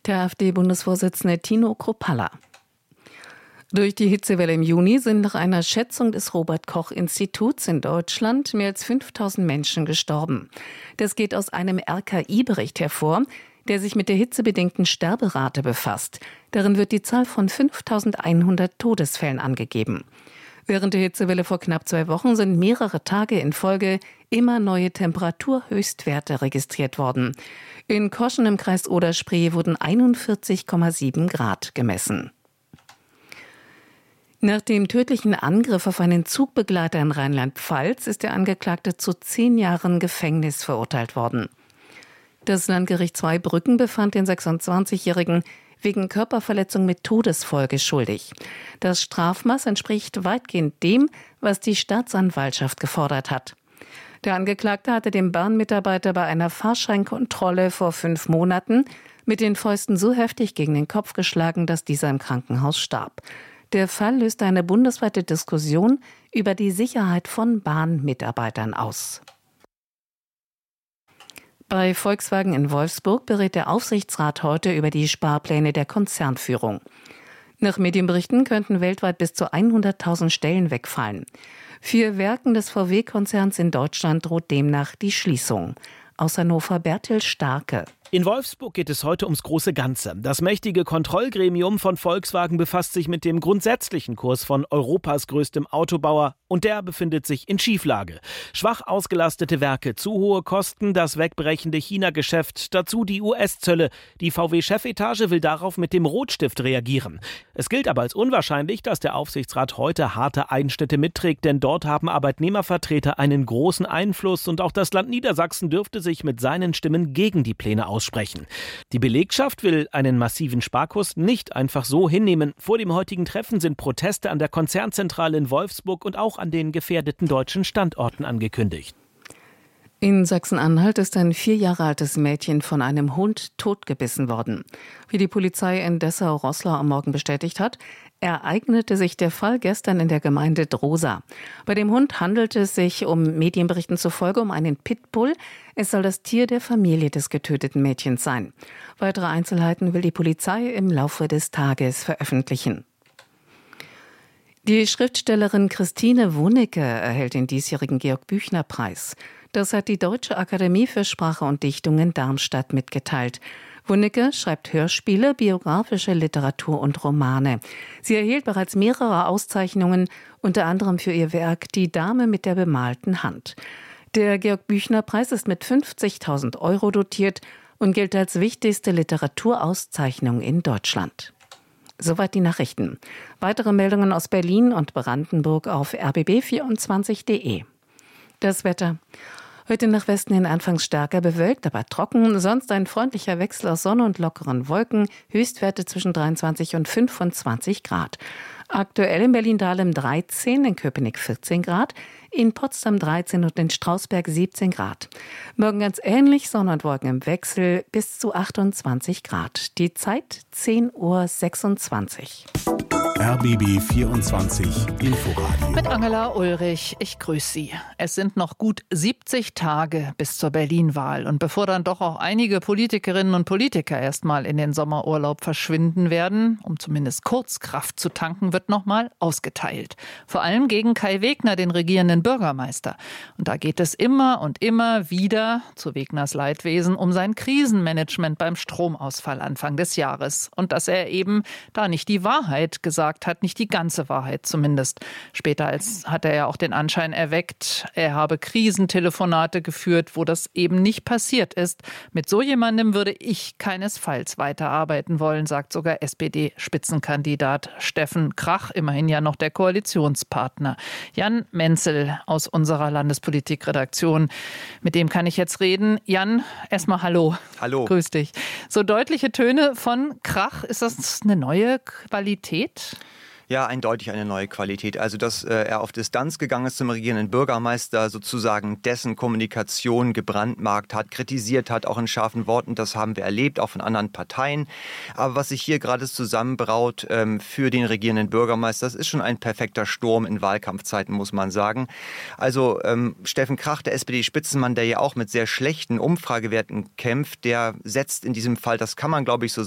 Der AfD-Bundesvorsitzende Tino Kruppalla. Durch die Hitzewelle im Juni sind nach einer Schätzung des Robert-Koch-Instituts in Deutschland mehr als 5.000 Menschen gestorben. Das geht aus einem RKI-Bericht hervor, der sich mit der hitzebedingten Sterberate befasst. Darin wird die Zahl von 5.100 Todesfällen angegeben. Während der Hitzewelle vor knapp 2 Wochen sind mehrere Tage in Folge immer neue Temperaturhöchstwerte registriert worden. In Koschen im Kreis Oder-Spree wurden 41,7 Grad gemessen. Nach dem tödlichen Angriff auf einen Zugbegleiter in Rheinland-Pfalz ist der Angeklagte zu 10 Jahren Gefängnis verurteilt worden. Das Landgericht Zweibrücken befand den 26-Jährigen wegen Körperverletzung mit Todesfolge schuldig. Das Strafmaß entspricht weitgehend dem, was die Staatsanwaltschaft gefordert hat. Der Angeklagte hatte dem Bahnmitarbeiter bei einer Fahrscheinkontrolle vor 5 Monaten mit den Fäusten so heftig gegen den Kopf geschlagen, dass dieser im Krankenhaus starb. Der Fall löste eine bundesweite Diskussion über die Sicherheit von Bahnmitarbeitern aus. Bei Volkswagen in Wolfsburg berät der Aufsichtsrat heute über die Sparpläne der Konzernführung. Nach Medienberichten könnten weltweit bis zu 100.000 Stellen wegfallen. 4 Werken des VW-Konzerns in Deutschland droht demnach die Schließung. Aus Hannover Bertil Starke. In Wolfsburg geht es heute ums große Ganze. Das mächtige Kontrollgremium von Volkswagen befasst sich mit dem grundsätzlichen Kurs von Europas größtem Autobauer und der befindet sich in Schieflage. Schwach ausgelastete Werke, zu hohe Kosten, das wegbrechende China-Geschäft, dazu die US-Zölle. Die VW-Chefetage will darauf mit dem Rotstift reagieren. Es gilt aber als unwahrscheinlich, dass der Aufsichtsrat heute harte Einschnitte mitträgt, denn dort haben Arbeitnehmervertreter einen großen Einfluss und auch das Land Niedersachsen dürfte sich mit seinen Stimmen gegen die Pläne aussprechen. Die Belegschaft will einen massiven Sparkurs nicht einfach so hinnehmen. Vor dem heutigen Treffen sind Proteste an der Konzernzentrale in Wolfsburg und auch an den gefährdeten deutschen Standorten angekündigt. In Sachsen-Anhalt ist ein 4 Jahre altes Mädchen von einem Hund totgebissen worden. Wie die Polizei in Dessau-Roßlau am Morgen bestätigt hat, ereignete sich der Fall gestern in der Gemeinde Drosa. Bei dem Hund handelte es sich Medienberichten zufolge um einen Pitbull. Es soll das Tier der Familie des getöteten Mädchens sein. Weitere Einzelheiten will die Polizei im Laufe des Tages veröffentlichen. Die Schriftstellerin Christine Wunnecke erhält den diesjährigen Georg-Büchner-Preis. Das hat die Deutsche Akademie für Sprache und Dichtung in Darmstadt mitgeteilt. Wunnecke schreibt Hörspiele, biografische Literatur und Romane. Sie erhielt bereits mehrere Auszeichnungen, unter anderem für ihr Werk Die Dame mit der bemalten Hand. Der Georg-Büchner-Preis ist mit 50.000 € dotiert und gilt als wichtigste Literaturauszeichnung in Deutschland. Soweit die Nachrichten. Weitere Meldungen aus Berlin und Brandenburg auf rbb24.de. Das Wetter. Heute nach Westen hin anfangs stärker bewölkt, aber trocken. Sonst ein freundlicher Wechsel aus Sonne und lockeren Wolken. Höchstwerte zwischen 23 und 25 Grad. Aktuell in Berlin-Dahlem 13, in Köpenick 14 Grad, in Potsdam 13 und in Strausberg 17 Grad. Morgen ganz ähnlich, Sonne und Wolken im Wechsel bis zu 28 Grad. Die Zeit 10:26 Uhr. RBB 24 Inforadio. Mit Angela Ulrich, ich grüße Sie. Es sind noch gut 70 Tage bis zur Berlin-Wahl. Und bevor dann doch auch einige Politikerinnen und Politiker erstmal in den Sommerurlaub verschwinden werden, um zumindest kurz Kraft zu tanken, wird nochmal ausgeteilt. Vor allem gegen Kai Wegner, den regierenden Bürgermeister. Und da geht es immer und immer wieder, zu Wegners Leidwesen, um sein Krisenmanagement beim Stromausfall Anfang des Jahres. Und dass er eben da nicht die Wahrheit gesagt hat, nicht die ganze Wahrheit zumindest. Später hat er ja auch den Anschein erweckt, er habe Krisentelefonate geführt, wo das eben nicht passiert ist. Mit so jemandem würde ich keinesfalls weiterarbeiten wollen, sagt sogar SPD-Spitzenkandidat Steffen Krach, immerhin ja noch der Koalitionspartner. Jan Menzel aus unserer Landespolitikredaktion, mit dem kann ich jetzt reden. Jan, erstmal hallo. Hallo. Grüß dich. So deutliche Töne von Krach, ist das eine neue Qualität? Ja, eindeutig eine neue Qualität. Also, dass er auf Distanz gegangen ist zum regierenden Bürgermeister, sozusagen dessen Kommunikation gebrandmarkt hat, kritisiert hat, auch in scharfen Worten. Das haben wir erlebt, auch von anderen Parteien. Aber was sich hier gerade zusammenbraut für den regierenden Bürgermeister, das ist schon ein perfekter Sturm in Wahlkampfzeiten, muss man sagen. Also Steffen Krach, der SPD-Spitzenmann, der ja auch mit sehr schlechten Umfragewerten kämpft, der setzt in diesem Fall, das kann man glaube ich so